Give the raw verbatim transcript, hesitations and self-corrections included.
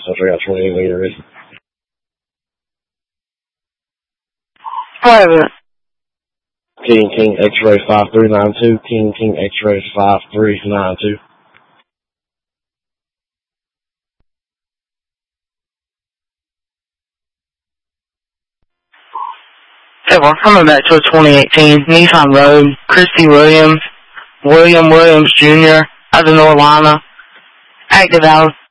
since we got twenty-eight liters. Private. King King X-ray five three nine two. King King X-ray five three nine two. Hey, we're coming back to a twenty eighteen Nissan Road. Christy Williams, William Williams Junior out of North Carolina. Active hours